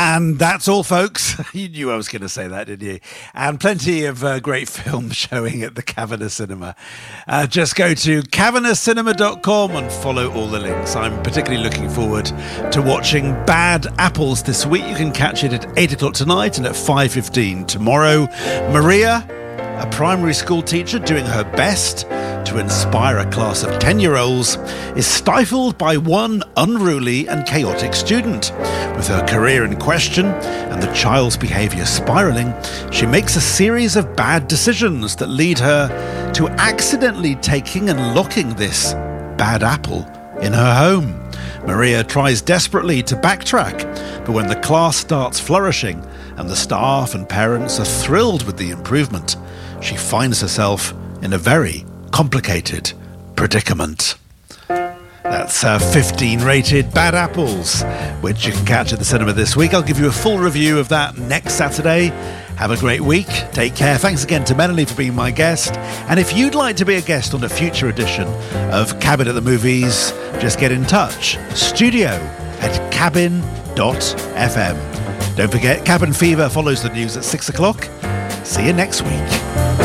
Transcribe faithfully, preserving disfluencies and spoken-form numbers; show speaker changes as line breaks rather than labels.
And that's all, folks. You knew I was going to say that, didn't you? And plenty of uh, great films showing at the Kavanagh Cinema. Uh, just go to kavanagh cinema dot com and follow all the links. I'm particularly looking forward to watching Bad Apples this week. You can catch it at eight o'clock tonight and at five fifteen tomorrow. Maria, a primary school teacher doing her best to inspire a class of ten-year-olds, is stifled by one unruly and chaotic student. With her career in question and the child's behaviour spiralling, she makes a series of bad decisions that lead her to accidentally taking and locking this bad apple in her home. Maria tries desperately to backtrack, but when the class starts flourishing and the staff and parents are thrilled with the improvement, she finds herself in a very complicated predicament. That's uh, fifteen rated Bad Apples, which you can catch at the cinema this week. I'll give you a full review of that next Saturday. Have a great week. Take care. Thanks again to Melanie for being my guest. And if you'd like to be a guest on a future edition of Cabin at the Movies, just get in touch. Studio at cabin dot f m. Don't forget, Cabin Fever follows the news at six o'clock. See you next week.